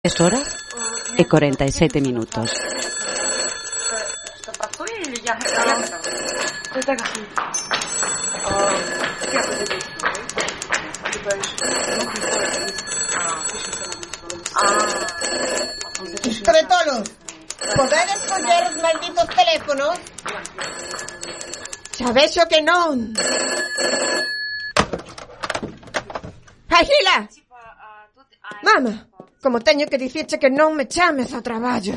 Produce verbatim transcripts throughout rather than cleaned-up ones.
tres horas e cuarenta y siete minutos. Cretolos, podedes coller os malditos teléfonos? Xa vexo que non. Agila! Mama, como teño que dicirche que non me chames ao traballo.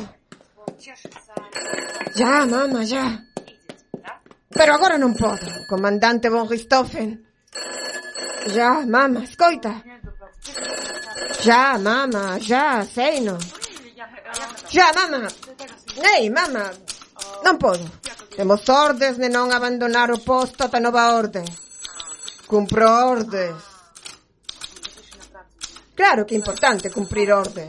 Ya, mama, ya. Pero agora non podo, comandante von Richthofen. Ya, mama, escoita. Ya, mama, ya, seino. Ya, mama. Ei, mama, non podo. Temos ordes de non abandonar o posto ata nova orde. Cumpro ordes. Claro que é importante cumprir ordes.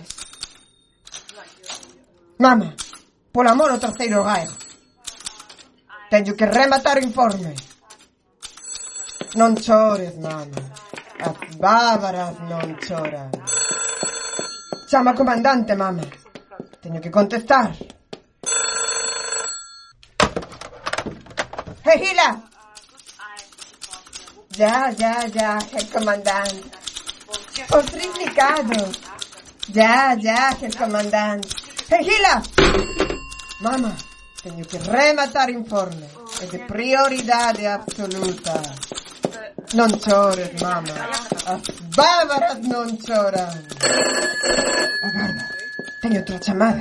Mama, por amor ao terceiro Reich. Teño que rematar o informe. Non chores, mama. As bávaras non choran. Chama comandante, mama. Teño que contestar. Hey, Hila! Ya, ya, ya, el comandante. Por triplicado. Ya, ya, el comandante. Hey, Hila! Mama, teño que rematar informe. É de prioridade absoluta. Non chores, mama. As bávaras non choran. Agarda, teño outra chamada.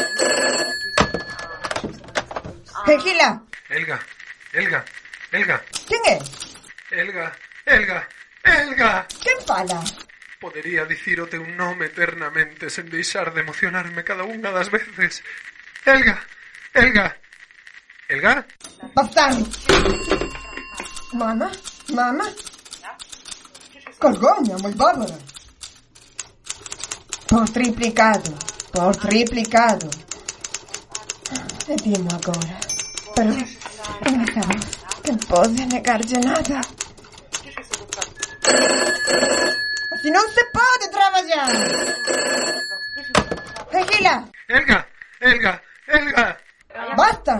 Hey, Hila! Elga, Elga, Elga. Quen é? Elga, Elga, Elga. Quen fala? Podería dicir o teu nome eternamente sen deixar de emocionarme cada unha das veces. Elga, Elga. Elga? Bastardo. Mama, mama. Colgoña, moi bárbara. Por triplicado, por triplicado. E dimo agora. Pero, en esa voz, que pode negarlle nada. Así non se pode traballar. Regila. Elga, Elga, Elga. Basta.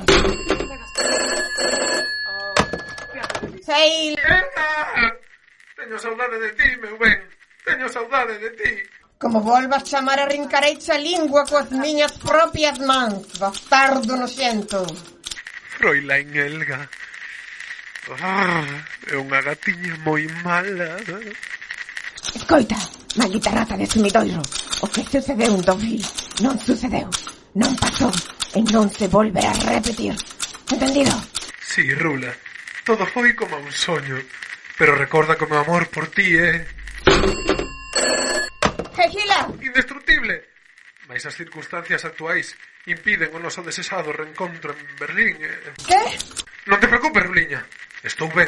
Sei. Elga. Teño saudade de ti, meu ben. Teño saudade de ti. Como volvas chamar a rincareixa lingua coas miñas propias mans, bastardo noxento. Froilain Elga. Ah, é unha gatiña moi mala. Escoita, maldita rata de sumidoiro. O que sucedeu en Deauville non sucedeu, non pasou e non se volverá a repetir. Entendido? Sí, Rula. Todo foi como un soño. Pero recorda que o meu amor por ti é... Regila! Indestructible. Mais as circunstancias actuais impiden o noso desexado reencontro en Berlín. Eh... Que? Non te preocupes, Ruliña. Estou ben.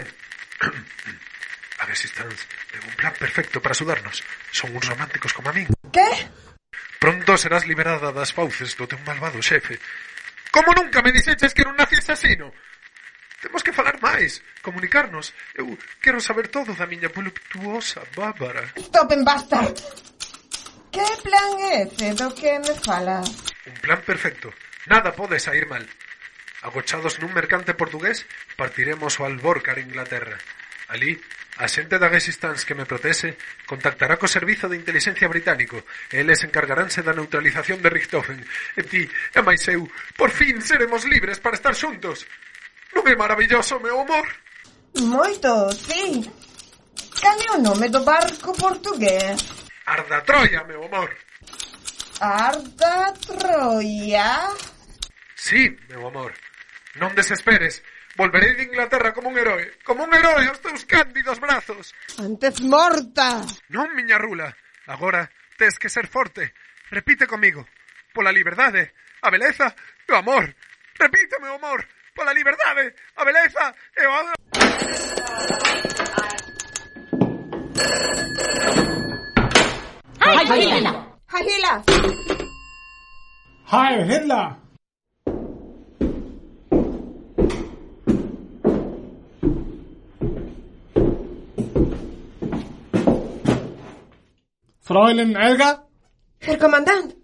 A Resistance ten un plan perfecto para axudarnos. Son uns románticos como a min. Que? Pronto serás liberada das fauces do teu malvado xefe. Como nunca me dixeches que era un nazi asesino? Temos que falar máis, comunicarnos. Eu quero saber todo da miña voluptuosa Bárbara. Stop en bastard. Que plan é ese do que me falas? Un plan perfecto. Nada pode sair mal. Agochados nun mercante portugués, partiremos ao Alborcar, Inglaterra. Ali, a xente da Resistance que me protexe contactará co servizo de inteligencia británico e eles encargaránse da neutralización de Richthofen. E ti, e máis eu, por fin seremos libres para estar xuntos. Non é maravilloso, meu amor? Moito, sí. Cal é o nome do barco portugués? Arda Troia, meu amor. Arda Troia? Sí, meu amor. Non desesperes. Volverei de Inglaterra como un heroe. Como un heroe aos teus cándidos brazos. Antes morta. Non, miña Rula. Agora tes que ser forte. Repite comigo. Pola liberdade, a beleza e o amor. Repite, meu amor. Pola liberdade, a beleza e o amor. Heil Hitler! Heil Hitler! Heil Hitler! Fräulein Elga? Herr Commandant,